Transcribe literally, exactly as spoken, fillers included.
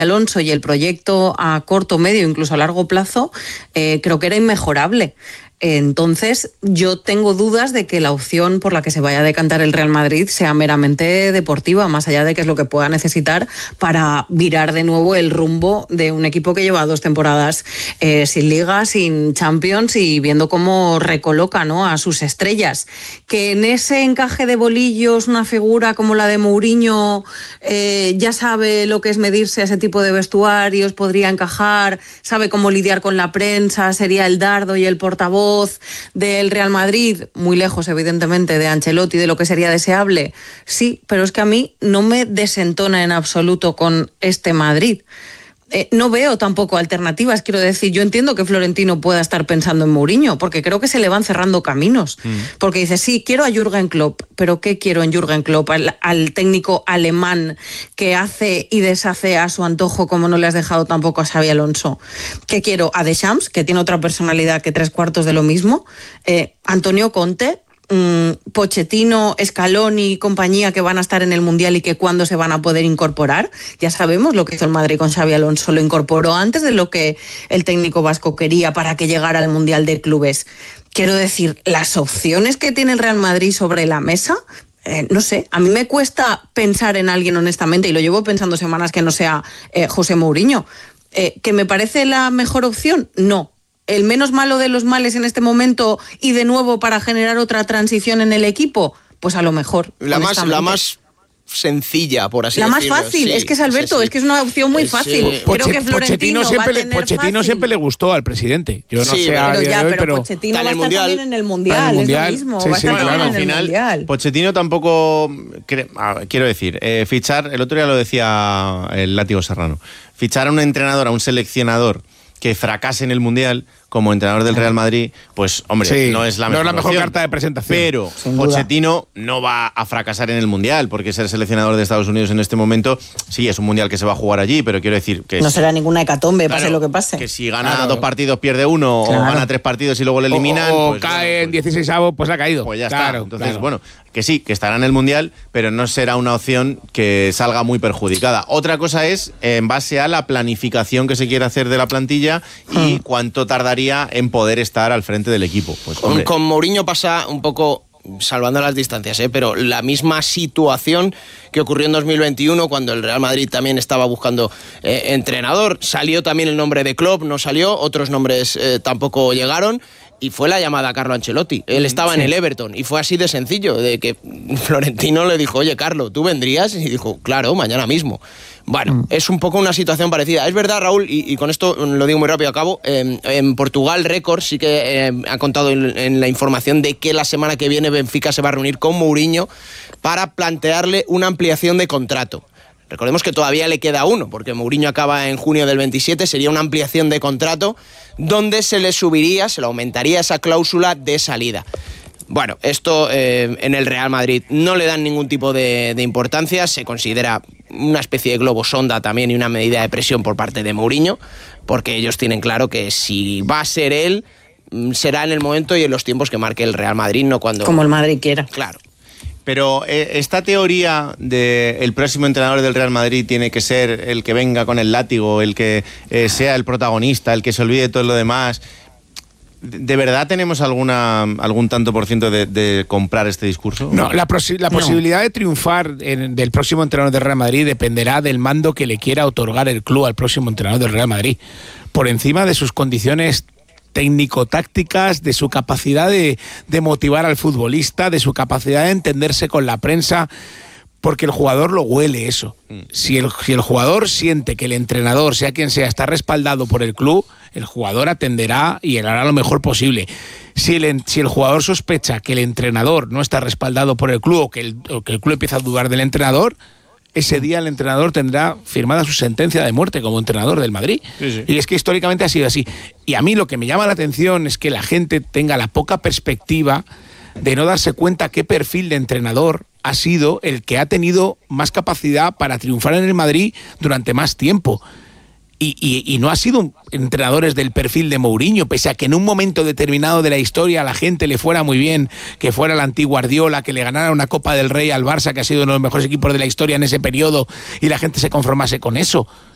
Alonso y el proyecto a corto, medio, incluso a largo plazo, eh, creo que era inmejorable. Entonces, yo tengo dudas de que la opción por la que se vaya a decantar el Real Madrid sea meramente deportiva, más allá de que es lo que pueda necesitar para virar de nuevo el rumbo de un equipo que lleva dos temporadas eh, sin Liga, sin Champions y viendo cómo recoloca, ¿no?, a sus estrellas. Que en ese encaje de bolillos una figura como la de Mourinho eh, ya sabe lo que es medirse a ese tipo de vestuarios, podría encajar, sabe cómo lidiar con la prensa, sería el dardo y el portavoz del Real Madrid, muy lejos evidentemente de Ancelotti, de lo que sería deseable, sí, pero es que a mí no me desentona en absoluto con este Madrid. Eh, no veo tampoco alternativas, quiero decir, yo entiendo que Florentino pueda estar pensando en Mourinho, porque creo que se le van cerrando caminos, mm. porque dice, sí, quiero a Jürgen Klopp, pero ¿qué quiero en Jürgen Klopp? Al, al técnico alemán que hace y deshace a su antojo, como no le has dejado tampoco a Xabi Alonso. ¿Qué quiero? A Deschamps, que tiene otra personalidad que tres cuartos de lo mismo, eh, Antonio Conte, Pochettino, Scaloni y compañía que van a estar en el Mundial y que cuándo se van a poder incorporar. Ya sabemos lo que hizo el Madrid con Xabi Alonso, lo incorporó antes de lo que el técnico vasco quería para que llegara al Mundial de Clubes. Quiero decir, las opciones que tiene el Real Madrid sobre la mesa, eh, no sé, a mí me cuesta pensar en alguien honestamente, y lo llevo pensando semanas, que no sea eh, José Mourinho. Eh, ¿Que me parece la mejor opción? No. ¿El menos malo de los males en este momento y de nuevo para generar otra transición en el equipo? Pues a lo mejor. La más, la más sencilla, por así decirlo. La decirlo. más fácil, sí, es que es Alberto, sí, sí. es que es una opción muy fácil. Sí. Creo que Florentino siempre, le, Pochettino siempre le gustó al presidente. Yo no sí, sé pero, ya, hoy, pero, pero Pochettino va a estar también en el Mundial, el mundial. Es lo mismo, sí, va a estar sí, también claro, en al el final, Mundial. Pochettino tampoco, quiero decir, eh, fichar, el otro día lo decía el Látigo Serrano, fichar a un entrenador, a un seleccionador que fracase en el Mundial como entrenador del Real Madrid, pues hombre, sí, no es la mejor, no es la mejor opción, carta de presentación. Pero Pochettino no va a fracasar en el Mundial, porque ser seleccionador de Estados Unidos en este momento, sí, es un Mundial que se va a jugar allí, pero quiero decir que... No es, será ninguna hecatombe, claro, pase lo que pase. Que si gana claro. dos partidos pierde uno, claro. o gana tres partidos y luego le eliminan... O, o pues, cae bueno, en dieciséis avos, pues ha caído. Pues ya claro, está. Entonces, claro. bueno, que sí, que estará en el Mundial, pero no será una opción que salga muy perjudicada. Otra cosa es en base a la planificación que se quiere hacer de la plantilla y hmm. cuánto tardaría en poder estar al frente del equipo. Pues, con, con Mourinho pasa un poco, salvando las distancias, ¿eh? pero la misma situación que ocurrió en dos mil veintiuno, cuando el Real Madrid también estaba buscando eh, entrenador. Salió también el nombre de Klopp, no salió, otros nombres eh, tampoco llegaron. Y fue la llamada a Carlo Ancelotti. Él estaba sí. en el Everton y fue así de sencillo, de que Florentino le dijo, oye, Carlo, ¿tú vendrías? Y dijo, claro, mañana mismo. Bueno, mm. es un poco una situación parecida. Es verdad, Raúl, y, y con esto lo digo muy rápido a cabo, eh, en Portugal Record sí que eh, ha contado en, en la información de que la semana que viene Benfica se va a reunir con Mourinho para plantearle una ampliación de contrato. Recordemos que todavía le queda uno, porque Mourinho acaba en junio del veintisiete, sería una ampliación de contrato donde se le subiría, se le aumentaría esa cláusula de salida. Bueno, esto eh, en el Real Madrid no le dan ningún tipo de, de importancia, se considera una especie de globo sonda también y una medida de presión por parte de Mourinho, porque ellos tienen claro que si va a ser él, será en el momento y en los tiempos que marque el Real Madrid, no cuando... Como el Madrid quiera. Claro. Pero eh, esta teoría de el próximo entrenador del Real Madrid tiene que ser el que venga con el látigo, el que eh, sea el protagonista, el que se olvide de todo lo demás, ¿de verdad tenemos alguna algún tanto por ciento de, de comprar este discurso? No, la, posi- la posibilidad no. de triunfar en, del próximo entrenador del Real Madrid dependerá del mando que le quiera otorgar el club al próximo entrenador del Real Madrid, por encima de sus condiciones técnico-tácticas, de su capacidad de, de motivar al futbolista, de su capacidad de entenderse con la prensa, porque el jugador lo huele eso. Si el, si el jugador siente que el entrenador, sea quien sea, está respaldado por el club, el jugador atenderá y hará lo mejor posible. Si el, si el jugador sospecha que el entrenador no está respaldado por el club o que el, o que el club empieza a dudar del entrenador, ese día el entrenador tendrá firmada su sentencia de muerte como entrenador del Madrid. Sí, sí. Y es que históricamente ha sido así. Y a mí lo que me llama la atención es que la gente tenga la poca perspectiva de no darse cuenta qué perfil de entrenador ha sido el que ha tenido más capacidad para triunfar en el Madrid durante más tiempo. Y, y, y no ha sido entrenadores del perfil de Mourinho, pese a que en un momento determinado de la historia a la gente le fuera muy bien, que fuera el antiguo Guardiola, que le ganara una Copa del Rey al Barça, que ha sido uno de los mejores equipos de la historia en ese periodo, y la gente se conformase con eso.